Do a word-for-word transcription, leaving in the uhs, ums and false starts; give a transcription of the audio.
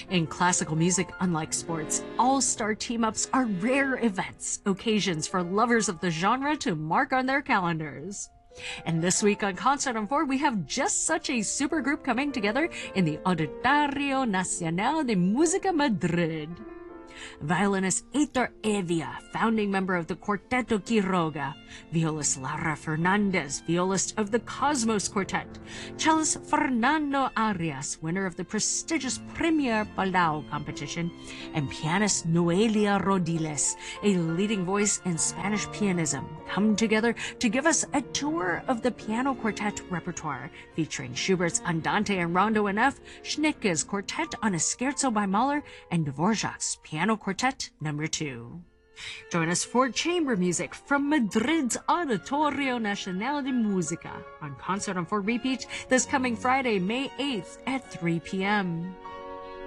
In classical music, unlike sports, all-star team-ups are rare events, occasions for lovers of the genre to mark on their calendars. And this week on Concert on four, we have just such a supergroup coming together in the Auditorio Nacional de Música Madrid. Violinist Heitor Evia, founding member of the Quarteto Quiroga. Violist Lara Fernandez, violist of the Cosmos Quartet. Cellist Fernando Arias, winner of the prestigious Premier Palau competition. And pianist Noelia Rodiles, a leading voice in Spanish pianism, come together to give us a tour of the piano quartet repertoire, featuring Schubert's Andante and Rondo in F, Schnicke's Quartet on a Scherzo by Mahler, and Dvorak's Piano Quartet number two. Join us for chamber music from Madrid's Auditorio Nacional de Música on Concert on four repeat this coming Friday, May eighth at three p m